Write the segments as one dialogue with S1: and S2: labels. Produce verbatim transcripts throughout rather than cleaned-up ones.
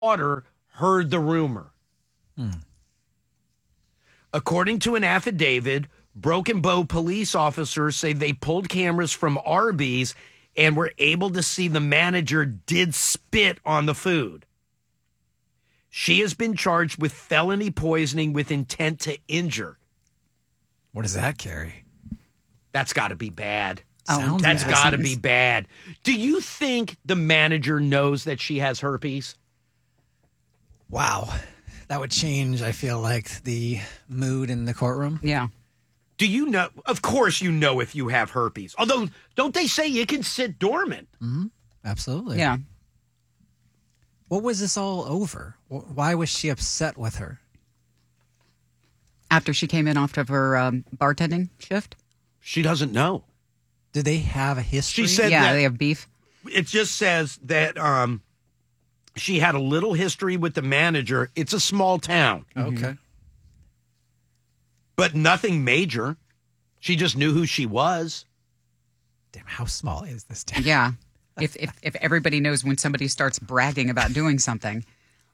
S1: daughter heard the rumor.
S2: Hmm.
S1: According to an affidavit, Broken Bow police officers say they pulled cameras from Arby's and were able to see the manager did spit on the food. She has been charged with felony poisoning with intent to injure.
S2: What does that carry?
S1: That's got to be bad.
S2: Oh,
S1: That's
S2: bad.
S1: got to be bad. Do you think the manager knows that she has herpes?
S2: Wow. That would change, I feel like, the mood in the courtroom.
S3: Yeah.
S1: Do you know? Of course you know if you have herpes. Although, don't they say you can sit dormant?
S2: Mm-hmm. Absolutely.
S3: Yeah.
S2: What was this all over? Why was she upset with her?
S3: After she came in off of her um, bartending shift?
S1: She doesn't know.
S2: Do they have a history?
S1: She said
S3: yeah,
S1: that
S3: they have beef.
S1: It just says that um, she had a little history with the manager. It's a small town.
S2: Okay.
S1: But nothing major. She just knew who she was.
S2: Damn, how small is this town?
S3: Yeah. If, if if everybody knows when somebody starts bragging about doing something.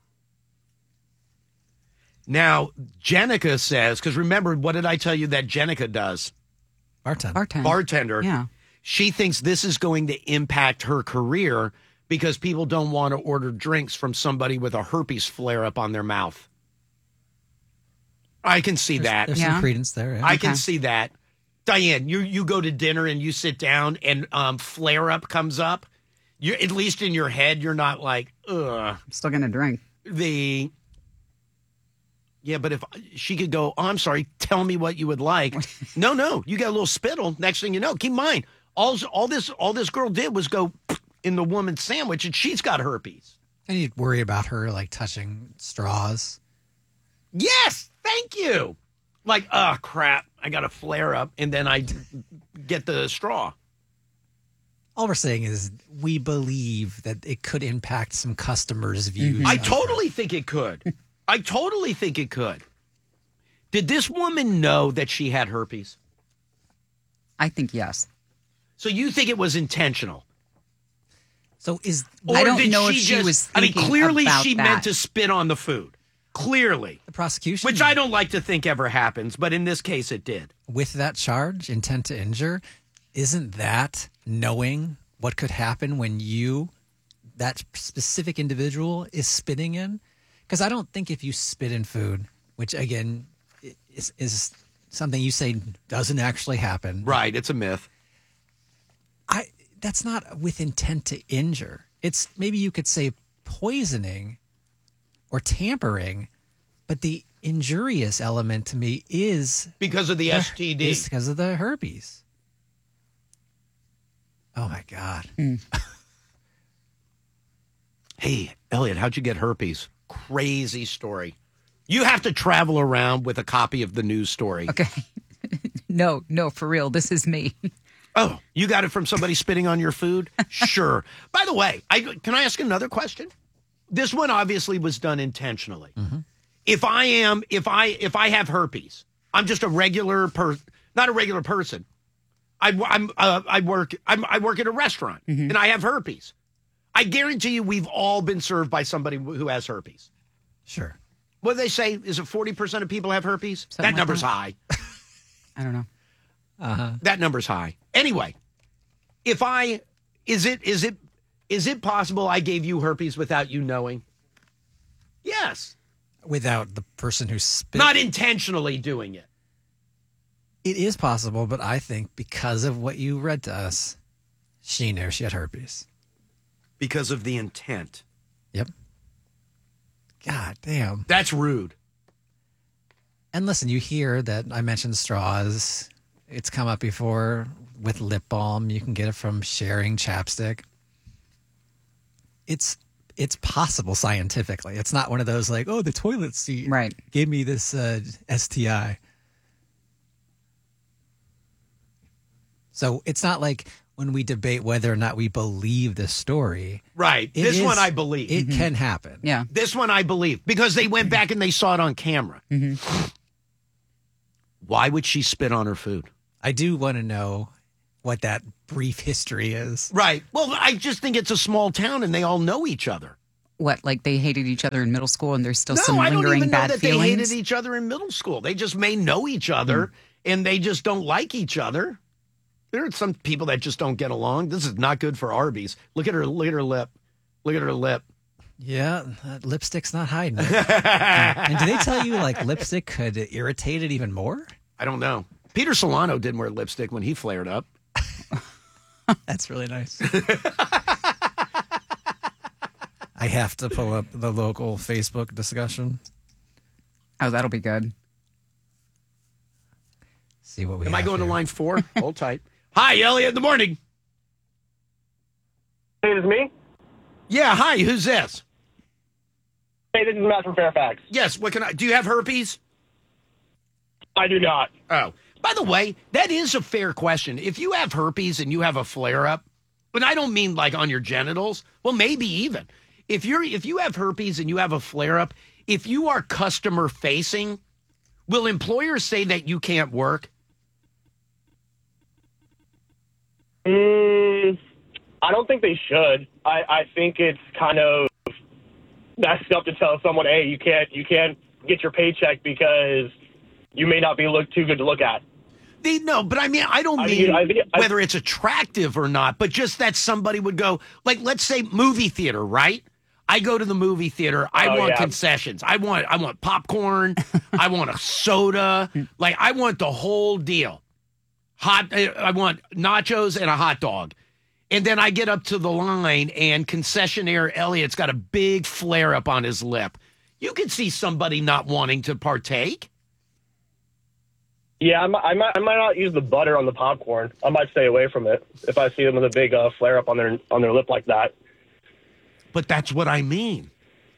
S1: Now, Jenica says, because remember, what did I tell you that Jenica does?
S2: Bartender.
S3: Bartend.
S1: Bartender.
S3: Yeah.
S1: She thinks this is going to impact her career because people don't want to order drinks from somebody with a herpes flare-up on their mouth. I can see
S2: There's,
S1: that.
S2: there's
S3: Yeah.
S2: some credence there. Yeah.
S1: I can
S3: Okay.
S1: see that. Diane, you, you go to dinner and you sit down and um, flare-up comes up. You're, at least in your head, you're not like, ugh.
S3: I'm still going to drink.
S1: The... Yeah, but if she could go, oh, I'm sorry, tell me what you would like. No, no, you got a little spittle. Next thing you know, keep in mind, all, all this all this girl did was go in the woman's sandwich, and she's got herpes.
S2: And you'd worry about her, like, touching straws.
S1: Yes, thank you. Like, oh, crap, I got a flare up, and then I get the straw.
S2: All we're saying is we believe that it could impact some customers' views.
S1: I
S2: of her.
S1: totally think it could. I totally think it could. Did this woman know that she had herpes?
S3: I think yes.
S1: So you think it was intentional?
S2: So is
S1: Or
S3: I don't
S1: did
S3: know
S1: she
S3: if she
S1: just,
S3: was
S1: I mean,
S3: thinking
S1: clearly
S3: about
S1: she
S3: that.
S1: meant to spit on the food. Clearly.
S2: the prosecution,
S1: Which I don't like to think ever happens, but in this case it did.
S2: with that charge, intent to injure, isn't that knowing what could happen when you, that specific individual, is spitting in? Because I don't think if you spit in food, which again is, is something you say doesn't actually happen.
S1: Right, it's a myth.
S2: I that's not with intent to injure. It's maybe you could say poisoning or tampering, but the injurious element to me is
S1: Because of the S T D.
S2: is because of the herpes. Oh my God.
S1: Hey, Elliot, how'd you get herpes? Crazy story. You have to travel around with a copy of the news story.
S3: Okay. no, no, for real. This is me.
S1: Oh, you got it from somebody spitting on your food? Sure. By the way, I can I ask another question? This one obviously was done intentionally. If I am, if I, if I have herpes, I'm just a regular per, not a regular person. I, I'm, uh, I work, I'm, I work at a restaurant and I have herpes. I guarantee you, we've all been served by somebody who has herpes.
S2: Sure.
S1: What do they say? Is it forty percent of people have herpes?
S3: Something
S1: that
S3: like
S1: number's
S3: that.
S1: high.
S3: I don't know.
S2: Uh-huh.
S1: That number's high. Anyway, if I, is it, is it, is it possible I gave you herpes without you knowing? Yes.
S2: Without the person who spit.
S1: Not intentionally doing it.
S2: It is possible, but I think because of what you read to us, she knew she had herpes.
S1: Because of the intent.
S2: Yep. God damn.
S1: That's rude.
S2: And listen, you hear that I mentioned straws. It's come up before with lip balm. You can get it from sharing chapstick. It's it's possible scientifically. It's not one of those like, oh, the toilet seat
S3: Right.
S2: gave me this uh, S T I. So it's not like when we debate whether or not we believe this story.
S1: Right.
S2: It
S1: This
S2: is-
S1: one I believe.
S2: It can happen.
S3: Yeah.
S1: This one I believe because they went back and they saw it on camera. Why would she spit on her food?
S2: I do want to know what that brief history is.
S1: Right. Well, I just think it's a small town and they all know each other.
S3: What, like they hated each other in middle school and there's still
S1: No,
S3: some
S1: I don't
S3: lingering
S1: even know
S3: bad
S1: that
S3: feelings?
S1: they hated each other in middle school. They just may know each other, and they just don't like each other. There are some people that just don't get along. This is not good for Arby's. Look at her, look at her lip. Look at her lip.
S2: Yeah, that lipstick's not hiding it. And do they tell you like lipstick could irritate it even more?
S1: I don't know. Peter Solano didn't wear lipstick when he flared up.
S2: That's really nice. I have to pull up the local Facebook discussion.
S3: Oh, that'll be good.
S2: See what we
S1: Am
S2: have
S1: I going
S2: here.
S1: to line four? Hold tight. Hi, Elliot. In the morning.
S4: Hey, this is me.
S1: Yeah. Hi. Who's this?
S4: Hey, this is Matt from Fairfax.
S1: Yes. What can I? Do you have herpes?
S4: I do not.
S1: Oh, by the way, that is a fair question. If you have herpes and you have a flare up, but I don't mean like on your genitals. Well, maybe even if you're if you have herpes and you have a flare up, if you are customer facing, will employers say that you can't work?
S4: Mm, I don't think they should. I, I think it's kind of messed up to tell someone, hey, you can't you can't get your paycheck because you may not be look too good to look at.
S1: They, no, but I mean, I don't
S4: I
S1: mean
S4: think- I think- I-
S1: whether it's attractive or not, but just that somebody would go, like, let's say movie theater, right? I go to the movie theater. I
S4: Oh,
S1: want
S4: yeah.
S1: concessions. I want, I want popcorn. I want a soda. Like, I want the whole deal. Hot. I want nachos and a hot dog. And then I get up to the line, and concessionaire Elliot's got a big flare up on his lip. You could see somebody not wanting to partake.
S4: Yeah, I might, I might I might not use the butter on the popcorn. I might stay away from it if I see them with a big uh, flare up on their on their lip like that.
S1: But that's what I mean.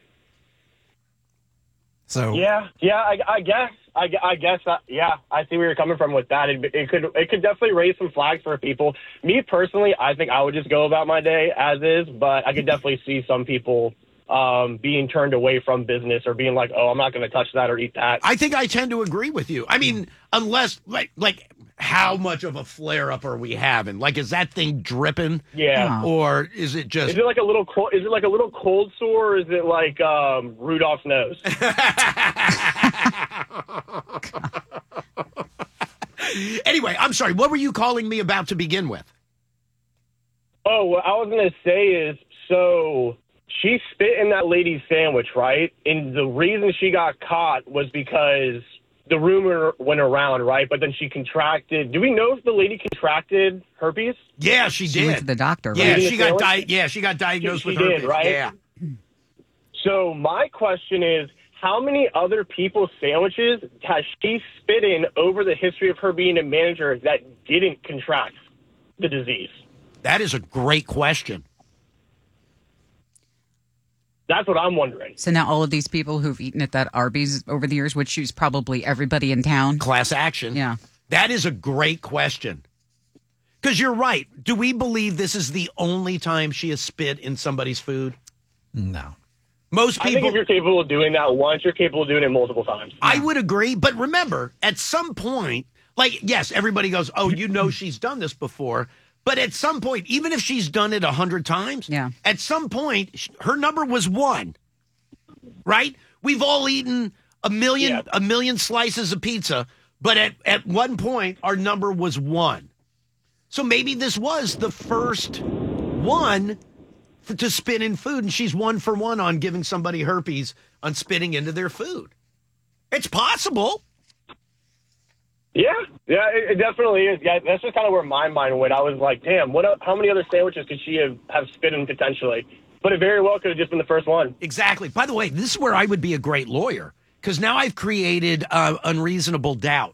S2: So
S4: Yeah, yeah, I, I guess, I, gu- I guess, uh, yeah, I see where you're coming from with that. It, it could, it could definitely raise some flags for people. Me personally, I think I would just go about my day as is, but I could definitely see some people um, being turned away from business or being like, oh, I'm not going to touch that or eat that.
S1: I think I tend to agree with you. I mean, unless like like how much of a flare up are we having? Like, is that thing dripping?
S4: Yeah.
S3: Oh.
S1: Or is it just
S4: Is it like a little cold? Is it like a little cold sore? Or is it like um, Rudolph's nose?
S1: Anyway, I'm sorry. What were you calling me about to begin with?
S4: Oh, what I was going to say is, so she spit in that lady's sandwich, right? And the reason she got caught was because the rumor went around, right? But then she contracted. Do we know if the lady contracted herpes?
S1: Yeah, she,
S3: She
S1: did.
S3: went to the doctor,
S1: yeah,
S3: right?
S1: she got
S4: Sandwich?
S1: di- Yeah, she got diagnosed
S4: She-
S1: with
S4: she did,
S1: herpes.
S4: right?
S1: Yeah.
S4: So my question is, how many other people's sandwiches has she spit in over the history of her being a manager that didn't contract the disease?
S1: That is a great question.
S4: That's what I'm wondering.
S3: So now all of these people who've eaten at that Arby's over the years, which is probably everybody in town.
S1: Class action.
S3: Yeah.
S1: That is a great question. Because you're right. Do we believe this is the only time she has spit in somebody's food?
S2: no.
S1: Most
S4: I think
S1: people.
S4: if you're capable of doing that once, you're capable of doing it multiple times.
S1: I would agree, but remember, at some point, like, yes, everybody goes, oh, you know she's done this before, but at some point, even if she's done it a hundred times,
S3: Yeah.
S1: at some point, sh- her number was one, right? We've all eaten a million,
S4: Yeah.
S1: a million slices of pizza, but at, at one point, our number was one. So maybe this was the first one for, to spit in food, and she's one for one on giving somebody herpes on spitting into their food. It's possible.
S4: Yeah, yeah, it, it definitely is. Yeah, that's just kind of where my mind went. I was like, damn, what? How many other sandwiches could she have, have spit in potentially? But it very well could have just been the first one.
S1: Exactly. By the way, this is where I would be a great lawyer, because now I've created uh, unreasonable doubt.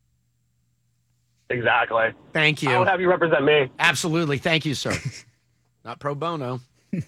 S4: Exactly.
S1: Thank
S4: I
S1: you.
S4: would have you represent me.
S1: Absolutely. Thank you, sir. Not pro bono.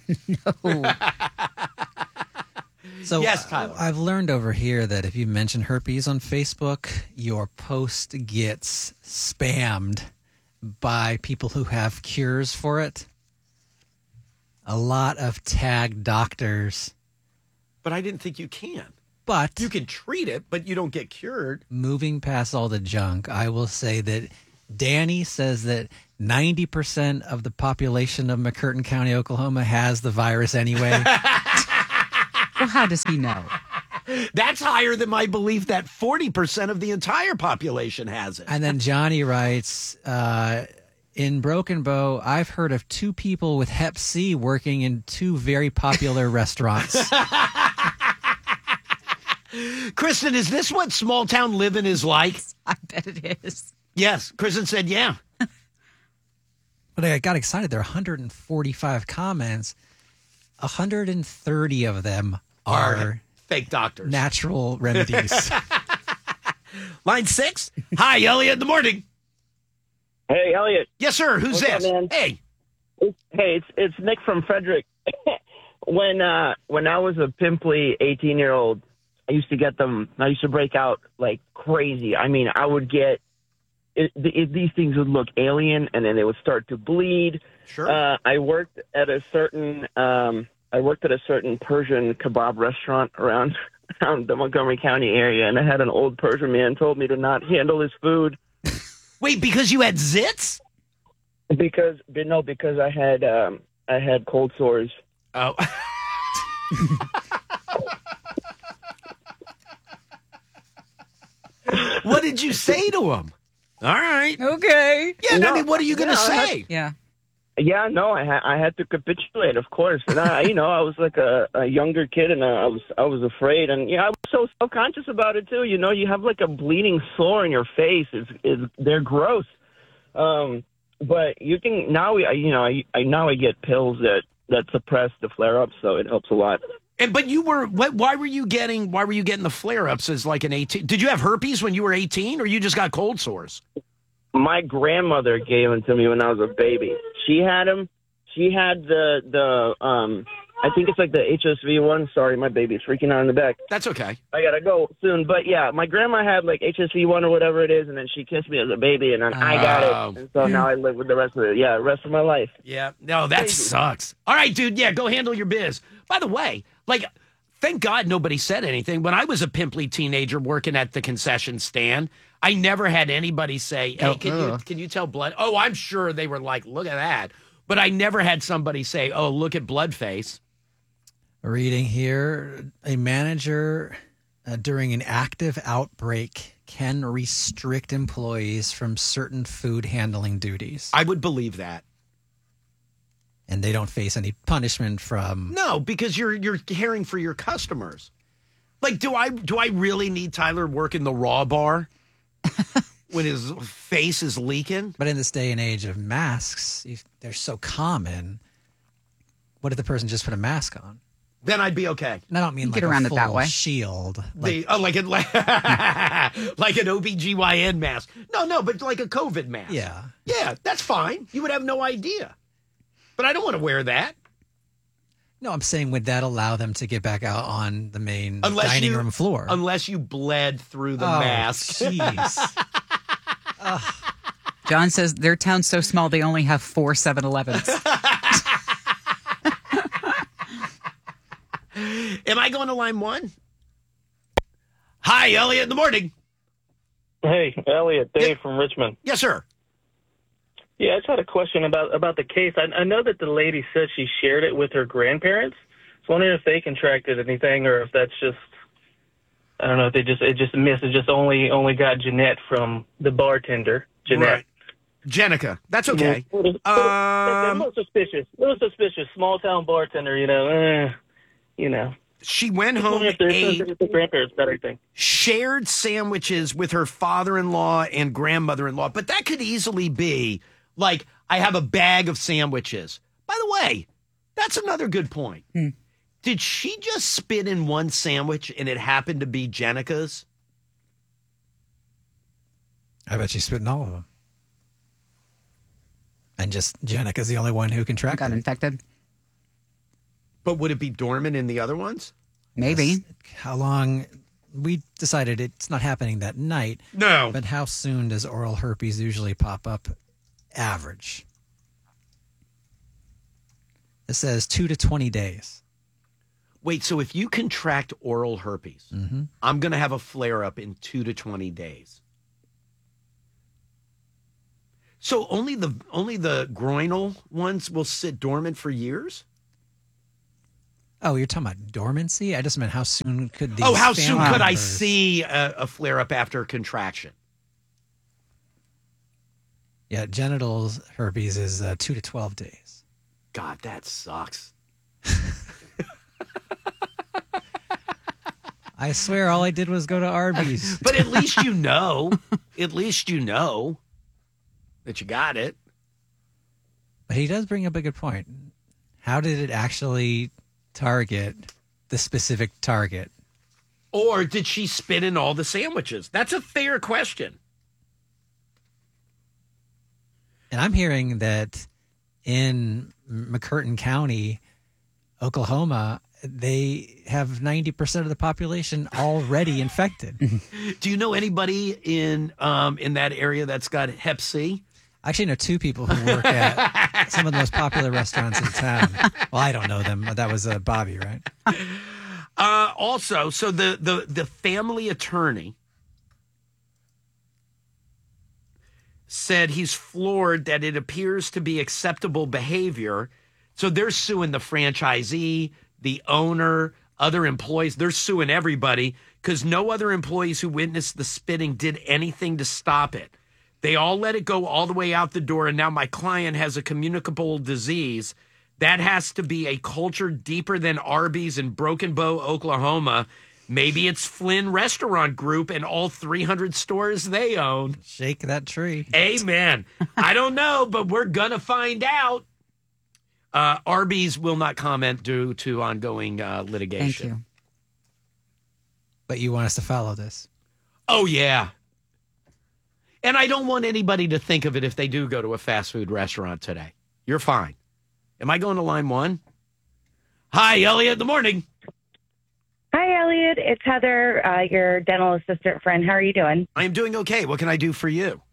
S2: So
S1: Yes, Tyler.
S2: I've learned over here that if you mention herpes on Facebook, your post gets spammed by people who have cures for it. A lot of tagged doctors.
S1: But I didn't think you can.
S2: But
S1: You can treat it, but you don't get cured.
S2: moving past all the junk, I will say that Danny says that ninety percent of the population of McCurtain County, Oklahoma has the virus anyway.
S3: Well, how does he know?
S1: That's higher than my belief that forty percent of the entire population has it.
S2: And then Johnny writes, uh, in Broken Bow, I've heard of two people with Hep C working in two very popular restaurants.
S1: Kristen, is this what small town living is like?
S3: I bet it is.
S1: Yes. Kristen said, yeah.
S2: But I got excited. There are one hundred forty-five comments. one hundred thirty of them are,
S1: Are fake doctors.
S2: natural remedies.
S1: Line six. Hi, Elliot in the morning.
S5: Hey, Elliot.
S1: Yes, sir. Who's
S5: What's up,
S1: this?
S5: man?
S1: Hey.
S5: It's, hey, it's it's Nick from Frederick. when uh, when I was a pimply eighteen year old, I used to get them. I used to break out like crazy. I mean, I would get it, it, these things would look alien, and then they would start to bleed.
S1: Sure.
S5: Uh, I worked at a certain um, I worked at a certain Persian kebab restaurant around around the Montgomery County area, and I had an old Persian man told me to not handle his food.
S1: Wait, because you had zits?
S5: Because no, because I had um, I had cold sores.
S1: Oh. What did you say to him? All right.
S3: Okay.
S1: Yeah,
S5: No,
S1: I mean, what are you going to
S5: no, I
S1: say?
S3: Yeah.
S5: Yeah, no, I had I had to capitulate, of course, and I, you know, I was like a, a younger kid, and I was I was afraid, and yeah, I was so self conscious about it too. You know, you have like a bleeding sore in your face. It's, it's they're gross. Um, but you can now, I, you know, I, I now I get pills that that suppress the flare ups, so it helps a lot.
S1: And but you were what, why were you getting why were you getting the flare ups as like an eighteen? Did you have herpes when you were eighteen, or you just got cold sores?
S5: My grandmother gave them to me when I was a baby. She had them. She had the the um. I think it's like the H S V one. Sorry, my baby's freaking out in the back.
S1: That's okay.
S5: I gotta go soon, but yeah, my grandma had like H S V one or whatever it is, and then she kissed me as a baby, and then I got
S1: Oh.
S5: it, and so now I live with the rest of it. Yeah, the rest of my life.
S1: Yeah. No, that sucks. All right, dude. Yeah, go handle your biz. By the way, like, thank God nobody said anything. When I was a pimply teenager working at the concession stand, I never had anybody say, "Hey,
S2: Oh,
S1: can you
S2: ugh.
S1: can you tell blood?" Oh, I'm sure they were like, "Look at that," but I never had somebody say, "Oh, look at Bloodface."
S2: Reading here, a manager uh, during an active outbreak can restrict employees from certain food handling duties,
S1: I would believe that.
S2: and they don't face any punishment from.
S1: No, because you're you're caring for your customers. Like, do I do I really need Tyler working the raw bar when his face is leaking?
S2: But in this day and age of masks, if they're so common. What if the person just put a mask on?
S1: Then I'd be okay.
S2: And I don't mean
S3: You
S2: like
S3: get around
S2: a
S3: it
S2: full
S3: that way.
S2: shield. Like,
S1: The, oh, like, a, like, like an O B G Y N mask. No, no, but like a COVID mask.
S2: yeah.
S1: Yeah, that's fine. You would have no idea. But I don't want to wear that.
S2: No, I'm saying would that allow them to get back out on the main
S1: Unless
S2: dining
S1: you,
S2: room floor?
S1: Unless you bled through the
S2: Oh,
S1: mask.
S2: Jeez.
S3: John says their town's so small they only have four seven elevens.
S1: Am I going to line one? Hi, Elliot in the morning.
S5: Hey, Elliot, Dave from Richmond.
S1: Yes, sir.
S5: Yeah, I just had a question about about the case. I, I know that the lady said she shared it with her grandparents. I was wondering if they contracted anything, or if that's just, I don't know, if they just it just missed. It just only only got Jeanette from the bartender. Jeanette.
S1: Right. Jenica. That's okay.
S5: Yeah.
S1: Um,
S5: a little suspicious. A little suspicious. Small town bartender, you know. Eh, you know.
S1: She went
S5: I
S1: home,
S5: wonder if there's
S1: ate,
S5: something with the grandparents that I think.
S1: shared sandwiches with her father-in-law and grandmother-in-law. But that could easily be like, I have a bag of sandwiches. By the way, that's another good point.
S3: Hmm.
S1: Did she just spit in one sandwich and it happened to be Jenica's?
S2: I bet she's spitting all of them. And just Jenica's the only one who
S3: Got
S2: contracted it.
S3: infected.
S1: But would it be dormant in the other ones?
S3: Maybe.
S2: How long? We decided it's not happening that night,
S1: No.
S2: but how soon does oral herpes usually pop up? Average. It says two to twenty days.
S1: Wait, so if you contract oral herpes,
S2: Mm-hmm.
S1: I'm going to have a flare up in two to twenty days. So only the only the groinal ones will sit dormant for years?
S2: Oh, you're talking about dormancy? I just meant how soon could these
S1: Oh, how soon
S2: family
S1: could I
S2: members-
S1: see a, a flare up after contraction?
S2: Yeah, genital herpes is uh, two to twelve days.
S1: God, that sucks.
S2: I swear all I did was go to Arby's.
S1: But at least you know. At least you know that you got it.
S2: But he does bring up a good point. How did it actually target the specific target?
S1: Or did she spit in all the sandwiches? That's a fair question.
S2: And I'm hearing that in McCurtain County, Oklahoma, they have ninety percent of the population already infected.
S1: Do you know anybody in um, in that area that's got Hep C?
S2: I actually know two people who work at some of the most popular restaurants in town. Well, I don't know them. That was uh, Bobby, right?
S1: Uh, also, so the, the, the family attorney said he's floored that it appears to be acceptable behavior. So they're suing the franchisee, the owner, other employees. They're suing everybody because no other employees who witnessed the spitting did anything to stop it. They all let it go all the way out the door, and now my client has a communicable disease. That has to be a culture deeper than Arby's in Broken Bow, Oklahoma. Maybe it's Flynn Restaurant Group and all three hundred stores they own.
S2: Shake that tree.
S1: Amen. I don't know, but we're going to find out. Uh, Arby's will not comment due to ongoing uh, litigation.
S3: Thank you.
S2: But you want us to follow this?
S1: Oh, yeah. And I don't want anybody to think of it if they do go to a fast food restaurant today. You're fine. Am I going to line one? Hi, Elliot. Good morning.
S6: Hi, Elliot. It's Heather, uh, your dental assistant friend. How are you doing?
S1: I am doing okay. What can I do for you?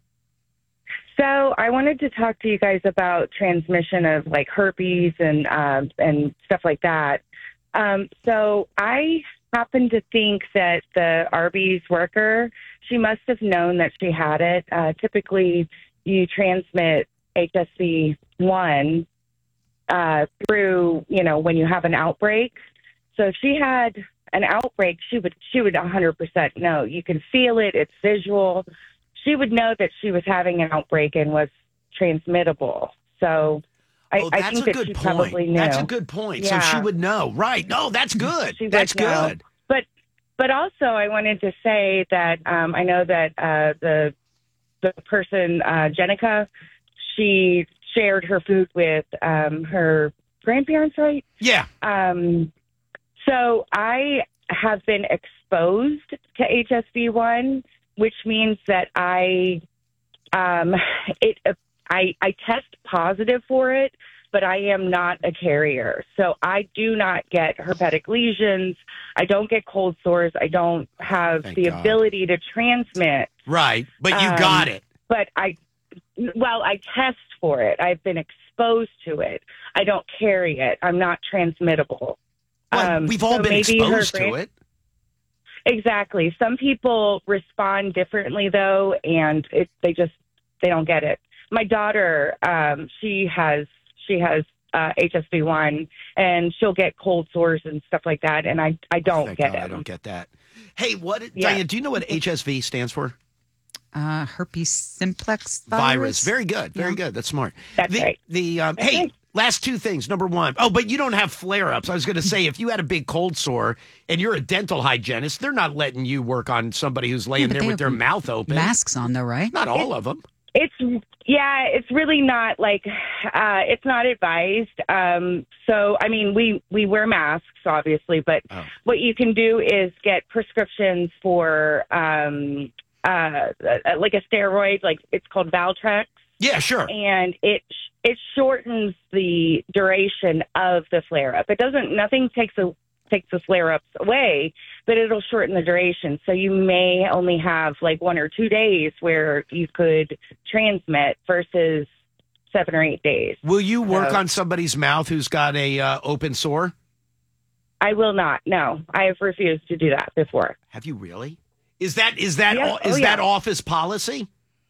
S6: So I wanted to talk to you guys about transmission of like herpes and uh, and stuff like that. Um, so I happen to think that the Arby's worker, she must have known that she had it. Uh, typically, you transmit H S V one uh, through, you know, when you have an outbreak. So if she had an outbreak, she would she would one hundred percent know. You can feel it. It's visual. She would know that she was having an outbreak and was transmittable. So I,
S1: Oh,
S6: I
S1: that's
S6: think
S1: a
S6: that
S1: good
S6: she
S1: point.
S6: probably knew.
S1: That's a good point.
S6: Yeah.
S1: So she would know. Right. No, that's good.
S6: She would
S1: That's
S6: know.
S1: good.
S6: But but also I wanted to say that um, I know that uh, the the person uh, Jenica, she shared her food with um, her grandparents, right?
S1: Yeah.
S6: Um, so I have been exposed to H S V one, which means that I um, it I I test positive for it, but I am not a carrier. So I do not get herpetic lesions. I don't get cold sores. I don't have
S1: Thank
S6: the
S1: God.
S6: ability to transmit.
S1: Right. But you
S6: Um,
S1: got it.
S6: But I, well, I test for it. I've been exposed to it. I don't carry it. I'm not transmittable.
S1: Well,
S6: um,
S1: we've all
S6: so
S1: been
S6: maybe her
S1: exposed to
S6: grand-
S1: it.
S6: Exactly. Some people respond differently, though, and it, they just they don't get it. My daughter, um, she has she has uh, H S V one, and she'll get cold sores and stuff like that, and I I don't
S1: Thank
S6: get
S1: God
S6: it.
S1: I don't get that. Hey, what,
S6: Yeah.
S1: Diane, do you know what H S V stands for?
S3: Uh, herpes simplex
S1: Virus.
S3: virus.
S1: Very good. Very
S3: Yeah.
S1: good. That's smart.
S6: That's
S1: the,
S6: right.
S1: The um, hey,
S6: right.
S1: last two things. Number one. Oh, but you don't have flare ups. I was going to say, if you had a big cold sore and you're a dental hygienist, they're not letting you work on somebody who's laying
S3: but
S1: there
S3: they
S1: with
S3: have
S1: their mouth open.
S3: Masks on, though, right?
S1: Not all of them.
S6: It's yeah, it's really not like uh, it's not advised. Um, so I mean, we we wear masks obviously, but
S1: Oh.
S6: what you can do is get prescriptions for um, uh, like a steroid, like it's called Valtrex,
S1: Yeah, sure.
S6: and it it shortens the duration of the flare up. It doesn't. Nothing takes a takes the flare ups away, but it'll shorten the duration. So you may only have like one or two days where you could transmit versus seven or eight days.
S1: Will you work
S6: No.
S1: on somebody's mouth who's got a uh, open sore?
S6: I will not. No, I have refused to do that before.
S1: Have you really? Is that is that
S6: Yeah.
S1: is
S6: Oh,
S1: that
S6: yeah.
S1: office policy?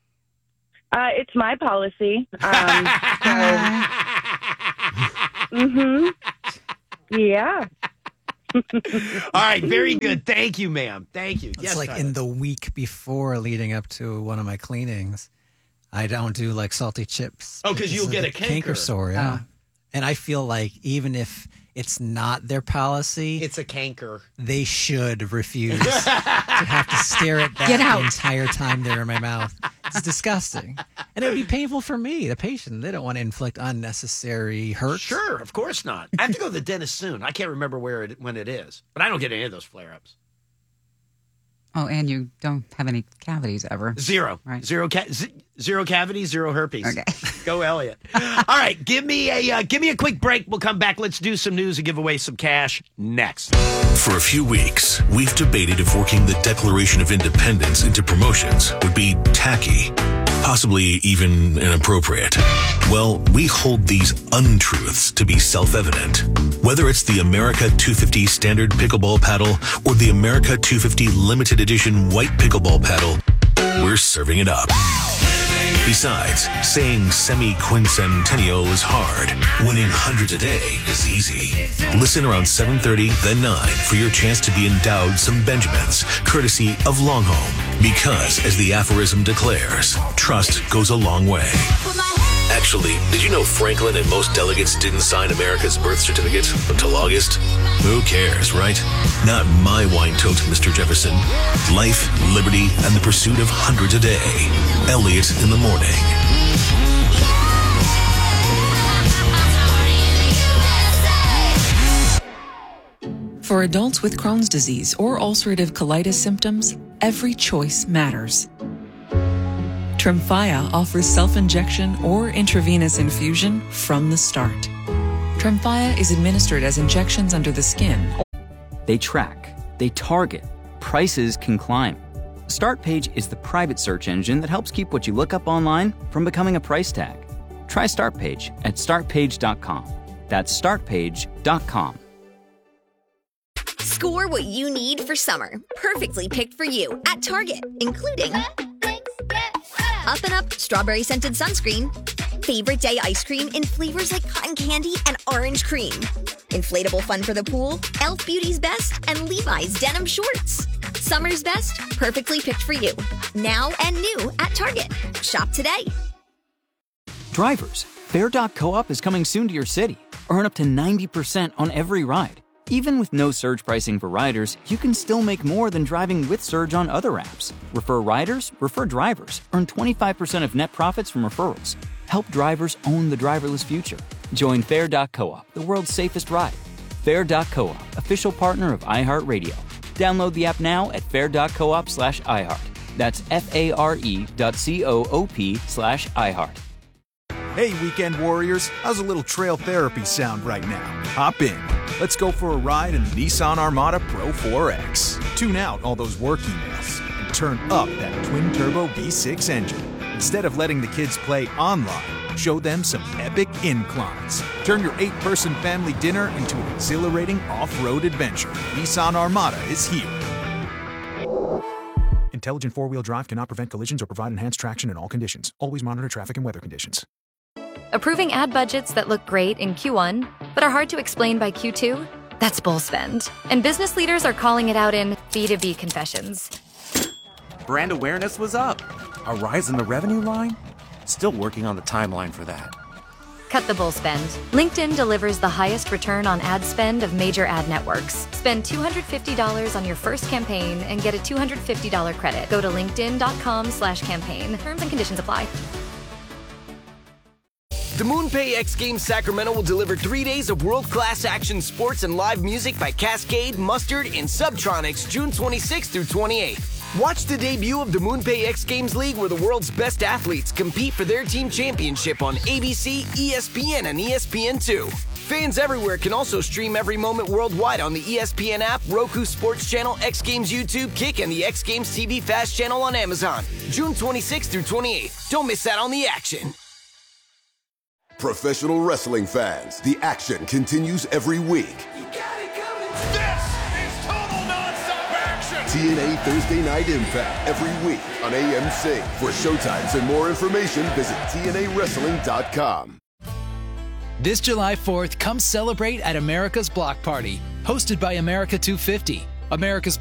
S6: Uh, it's my policy. Um, so, hmm Yeah.
S1: All right, very good. Thank you, ma'am. Thank you.
S2: It's
S1: Yes,
S2: like
S1: Tyler.
S2: in the week before leading up to one of my cleanings, I don't do like salty chips.
S1: Oh, 'cause you'll
S2: It's
S1: get
S2: the
S1: a canker.
S2: sore, yeah.
S3: Oh.
S2: And I feel like even if it's not their policy,
S1: It's a canker.
S2: they should refuse to have to stare at that
S3: Get out.
S2: the entire time they're in my mouth. It's disgusting. And it would be painful for me, the patient. They don't want to inflict unnecessary hurt.
S1: Sure, of course not. I have to go to the dentist soon. I can't remember where it when it is, but I don't get any of those flare-ups.
S3: Oh, and you don't have any cavities ever.
S1: Zero.
S3: Right.
S1: Zero, ca- z- zero cavities, zero herpes.
S3: Okay.
S1: Go, Elliot. All right, give me a uh, give me a quick break. We'll come back. Let's do some news and give away some cash next.
S7: For a few weeks, we've debated if working the Declaration of Independence into promotions would be tacky, possibly even inappropriate. Well, we hold these untruths to be self-evident. Whether it's the America two fifty Standard Pickleball Paddle or the America two fifty Limited Edition White Pickleball Paddle, we're serving it up. Besides, saying semi-quincentennial is hard. Winning hundreds a day is easy. Listen around seven thirty, then nine for your chance to be endowed some Benjamins, courtesy of Longhome. Because, as the aphorism declares, trust goes a long way. Actually, did you know Franklin and most delegates didn't sign America's birth certificate until August? Who cares, right? Not my wine tote, Mister Jefferson. Life, liberty, and the pursuit of hundreds a day. Elliot in the morning.
S8: For adults with Crohn's disease or ulcerative colitis symptoms, every choice matters. Tremfya offers self-injection or intravenous infusion from the start. Tremfya is administered as injections under the skin.
S9: They track, they target, prices can climb. StartPage is the private search engine that helps keep what you look up online from becoming a price tag. Try StartPage at start page dot com. That's start page dot com.
S10: Score what you need for summer, perfectly picked for you at Target, including Up and Up strawberry scented sunscreen, favorite day ice cream in flavors like cotton candy and orange cream, inflatable fun for the pool, Elf Beauty's Best, and Levi's denim shorts. Summer's best, perfectly picked for you. Now and new at Target. Shop today.
S9: Drivers, Fair dot coop is coming soon to your city. Earn up to ninety percent on every ride. Even with no surge pricing for riders, you can still make more than driving with Surge on other apps. Refer riders, refer drivers. Earn twenty-five percent of net profits from referrals. Help drivers own the driverless future. Join Fair dot coop, the world's safest ride. Fair dot coop, official partner of iHeartRadio. Download the app now at fair dot coop slash iHeart. That's F-A-R-E dot C-O-O-P slash iHeart.
S11: Hey, weekend warriors, how's a little trail therapy sound right now? Hop in. Let's go for a ride in the Nissan Armada Pro four X. Tune out all those work emails and turn up that twin-turbo V six engine. Instead of letting the kids play online, show them some epic inclines. Turn your eight-person family dinner into an exhilarating off-road adventure. Nissan Armada is here. Intelligent four-wheel drive cannot prevent collisions or provide enhanced traction in all conditions. Always monitor traffic and weather conditions.
S12: Approving ad budgets that look great in Q one, but are hard to explain by Q two? That's bull spend. And business leaders are calling it out in B two B confessions.
S13: Brand awareness was up. A rise in the revenue line? Still working on the timeline for that.
S12: Cut the bull spend. LinkedIn delivers the highest return on ad spend of major ad networks. Spend two hundred fifty dollars on your first campaign and get a two hundred fifty dollars credit. Go to linkedin.com slash campaign. Terms and conditions apply.
S14: The MoonPay X Games Sacramento will deliver three days of world-class action sports and live music by Cascade, Mustard, and Subtronics June twenty-sixth through twenty-eighth. Watch the debut of the MoonPay X Games League where the world's best athletes compete for their team championship on A B C, E S P N, and E S P N two. Fans everywhere can also stream every moment worldwide on the E S P N app, Roku Sports Channel, X Games YouTube, Kick, and the X Games T V Fast Channel on Amazon. June twenty-sixth through twenty-eighth. Don't miss out on the action.
S15: Professional wrestling fans, the action continues every week. T N A Thursday Night Impact every week on A M C. For showtimes and more information, visit T N A wrestling dot com.
S16: This July fourth, come celebrate at America's Block Party. Hosted by America two fifty, America's